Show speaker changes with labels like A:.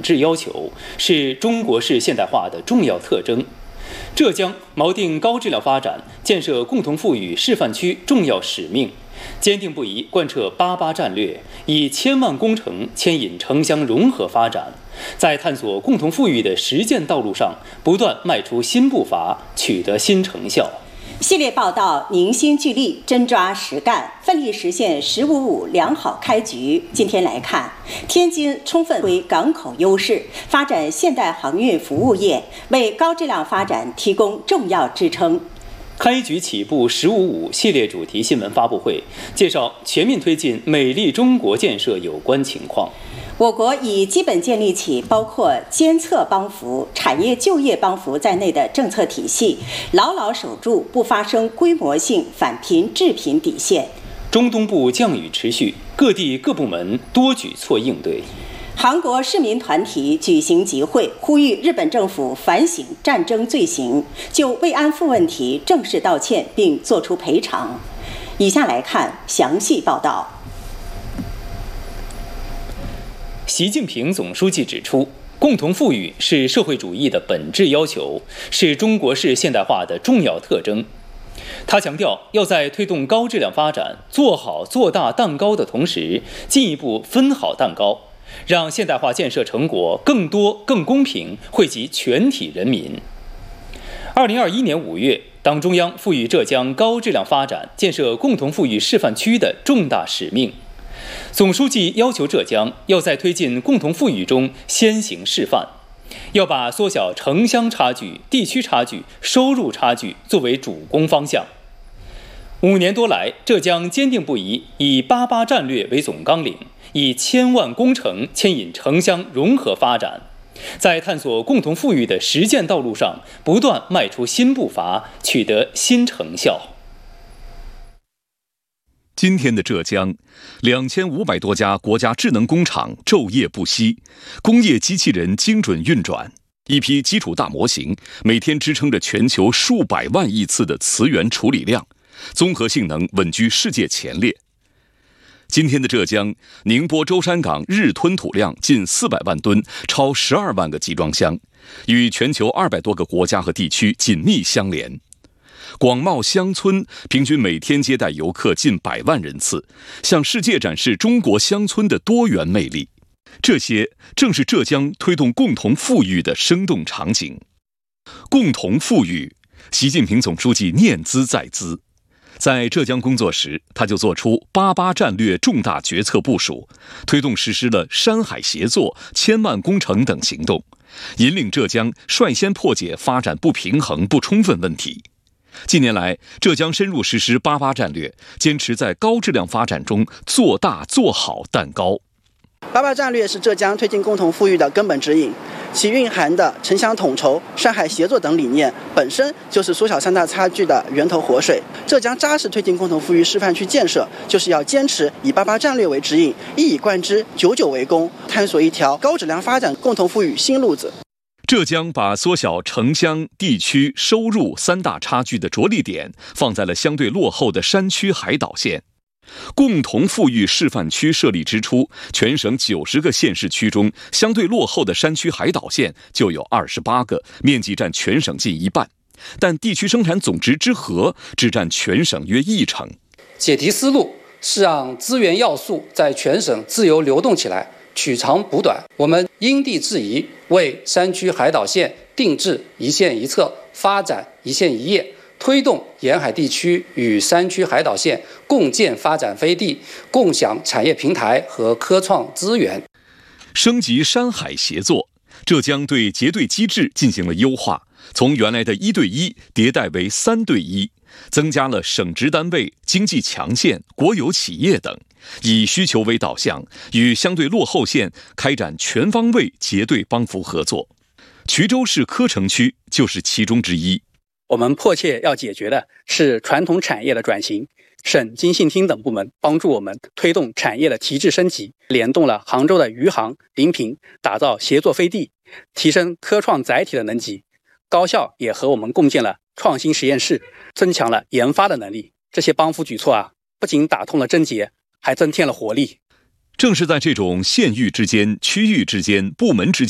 A: 质要求，是中国式现代化的重要特征。浙江锚定高质量发展、建设共同富裕示范区重要使命，坚定不移贯彻88战略，以千万工程牵引城乡融合发展，在探索共同富裕的实践道路上不断迈出新步伐，取得新成效。
B: 系列报道凝心聚力，真抓实干，奋力实现“15+5”良好开局。今天来看，天津充分发挥港口优势，发展现代航运服务业，为高质量发展提供重要支撑。
A: 开局起步“15+5”系列主题新闻发布会介绍全面推进美丽中国建设有关情况。
B: 我国已基本建立起包括监测帮扶、产业就业帮扶在内的政策体系，牢牢守住不发生规模性反贫致贫底线。
A: 中东部降雨持续，各地各部门多举措应对。
B: 韩国市民团体举行集会，呼吁日本政府反省战争罪行，就慰安妇问题正式道歉并作出赔偿。以下来看详细报道。
A: 习近平总书记指出，共同富裕是社会主义的本质要求，是中国式现代化的重要特征。他强调，要在推动高质量发展、做好做大蛋糕的同时，进一步分好蛋糕，让现代化建设成果更多、更公平，惠及全体人民。2021年5月，党中央赋予浙江高质量发展、建设共同富裕示范区的重大使命。总书记要求浙江要在推进共同富裕中先行示范，要把缩小城乡差距、地区差距、收入差距作为主攻方向。5年多来，浙江坚定不移以88战略为总纲领，以千万工程牵引城乡融合发展，在探索共同富裕的实践道路上不断迈出新步伐，取得新成效。
C: 今天的浙江，2500多家国家智能工厂昼夜不息，工业机器人精准运转，一批基础大模型每天支撑着全球数百万亿次的磁源处理量，综合性能稳居世界前列。今天的浙江，宁波舟山港日吞吐量近400万吨，超12万个集装箱，与全球200多个国家和地区紧密相连。广袤乡村平均每天接待游客近100万人次，向世界展示中国乡村的多元魅力。这些正是浙江推动共同富裕的生动场景。共同富裕，习近平总书记念兹在兹。在浙江工作时，他就做出88战略重大决策部署，推动实施了山海协作、千万工程等行动，引领浙江率先破解发展不平衡不充分问题。近年来，浙江深入实施88战略，坚持在高质量发展中做大做好蛋糕。
D: 88战略是浙江推进共同富裕的根本指引，其蕴含的城乡统筹、山海协作等理念，本身就是缩小三大差距的源头活水。浙江扎实推进共同富裕示范区建设，就是要坚持以88战略为指引，一以贯之，久久为功，探索一条高质量发展共同富裕新路子。
C: 浙江把缩小城乡、地区、收入三大差距的着力点放在了相对落后的山区海岛县。共同富裕示范区设立之初，全省90个县市区中，相对落后的山区海岛县就有28个，面积占全省近1半，但地区生产总值之和只占全省约1成。
E: 解题思路是让资源要素在全省自由流动起来，取长补短。我们因地制宜，为山区海岛县定制一县一策，发展一县一业，推动沿海地区与山区海岛县共建发展飞地，共享产业平台和科创资源。
C: 升级山海协作，浙江对结对机制进行了优化，从原来的1对1迭代为3对1，增加了省直单位、经济强县、国有企业等，以需求为导向，与相对落后县开展全方位结对帮扶合作。衢州市柯城区就是其中之一。
F: 我们迫切要解决的是传统产业的转型，省经信厅等部门帮助我们推动产业的提质升级，联动了杭州的余杭、临平，打造协作飞地，提升科创载体的能级。高校也和我们共建了创新实验室，增强了研发的能力。这些帮扶举措不仅打通了症结，还增添了活力。
C: 正是在这种县域之间、区域之间、部门之间